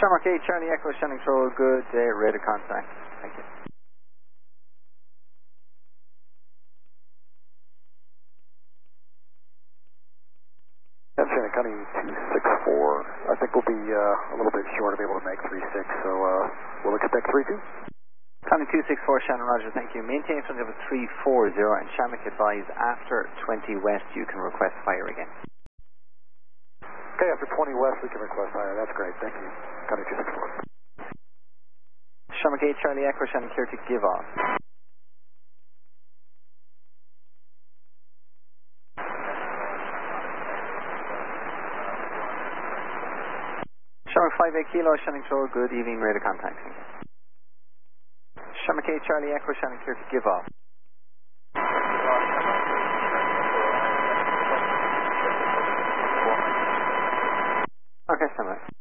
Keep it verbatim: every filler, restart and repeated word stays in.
Shamrock eight, Charlie Echo, Shannon Control, good day, radar contact. Thank you. I'm Shannon County two six four. I think we'll be uh, a little bit short of able to make three six, so uh, we'll expect three two. County two six four, Shannon, roger, thank you. Maintain front of three four zero, and Shamrock advise after twenty west you can request fire again. Okay, after twenty west we can request fire. That's great, thank you. County two six four. Shamrock eight, Charlie Echo, Shannon clear to give off. Shamrock five eight Kilo, Shannon Control, good evening, radar contact. Shamrock eight, Charlie Echo, Shannon clear to give off. Okay, stand by.